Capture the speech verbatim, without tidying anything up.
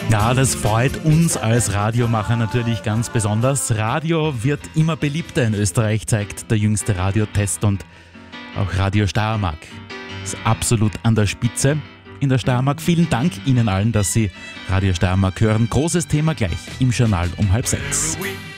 Ja, das freut uns als Radiomacher natürlich ganz besonders. Radio wird immer beliebter in Österreich, zeigt der jüngste Radiotest, und auch Radio Steiermark ist absolut an der Spitze in der Steiermark. Vielen Dank Ihnen allen, dass Sie Radio Steiermark hören. Großes Thema gleich im Journal um halb sechs.